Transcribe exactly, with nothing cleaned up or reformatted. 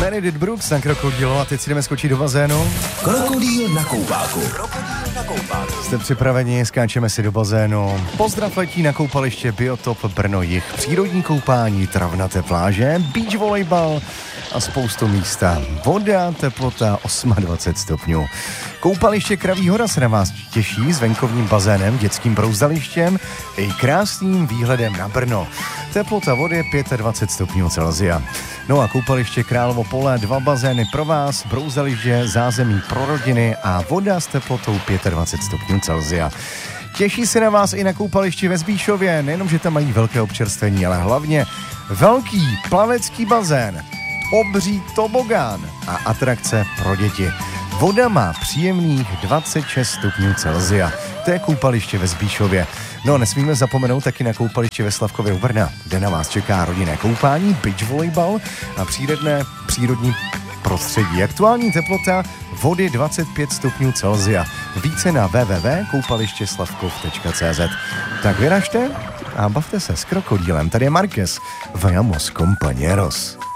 Meredith Brooks na Krokodýlu a teď si jdeme skočit do bazénu. Krokodýl na koupáku. Krokodýl na koupáku. Jste připraveni, skáčeme si do bazénu. Pozdrav letí na koupaliště Biotop Brno Jih. Přírodní koupání, travnaté pláže, beach volejbal a spoustu místa. Voda, teplota dvacet osm stupňů. Koupaliště Kraví hora se na vás těší s venkovním bazénem, dětským brouzdalištěm i krásným výhledem na Brno. Teplota vody dvacet pět stupňů Celsia. No a koupaliště Královo pole, dva bazény pro vás, brouzdaliště, zázemí pro rodiny a voda s teplotou dvacet pět stupňů Celsia. Těší se na vás i na koupališti ve Zbíšově, nejenom, že tam mají velké občerstvení, ale hlavně velký plavecký bazén, obří tobogán a atrakce pro děti. Voda má příjemných dvacet šest stupňů Celsia. To je koupaliště ve Zbíšově. No, nesmíme zapomenout taky na koupaliště ve Slavkově u Brna, kde na vás čeká rodinné koupání, beach volejbal a přírodné přírodní prostředí. Aktuální teplota vody dvacet pět stupňů Celsia. Více na w w w tečka koupaliště slavkov tečka c z. Tak vyražte a bavte se s krokodýlem. Tady je Marquez. Vayamos compañeros.